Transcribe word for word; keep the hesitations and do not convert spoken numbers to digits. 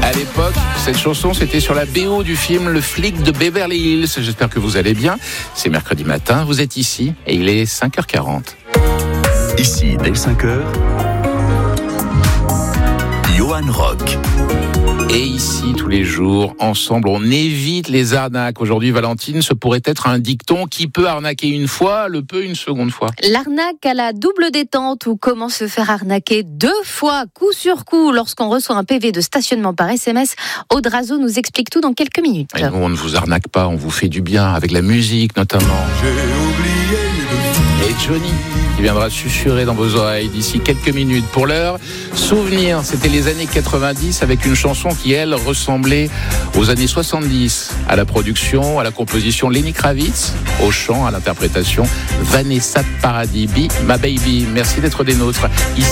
À l'époque, cette chanson, c'était sur la B O du film Le flic de Beverly Hills. J'espère que vous allez bien. C'est mercredi matin, vous êtes ici et il est cinq heures quarante. Ici, dès cinq heures, Johan Rock. Et ici, tous les jours, ensemble, on évite les arnaques. Aujourd'hui, Valentine, ce pourrait être un dicton qui peut arnaquer une fois, le peut une seconde fois. L'arnaque à la double détente ou comment se faire arnaquer deux fois, coup sur coup, lorsqu'on reçoit un P V de stationnement par S M S. Aude Razo nous explique tout dans quelques minutes. Et nous, on ne vous arnaque pas, on vous fait du bien, avec la musique notamment. J'ai oublié Et Johnny, qui viendra susurrer dans vos oreilles d'ici quelques minutes. Pour l'heure, souvenir, c'était les années quatre-vingt-dix avec une chanson qui, elle, ressemblait aux années soixante-dix. À la production, à la composition, Lenny Kravitz, au chant, à l'interprétation, Vanessa Paradis, Be My Baby. Merci d'être des nôtres. Ici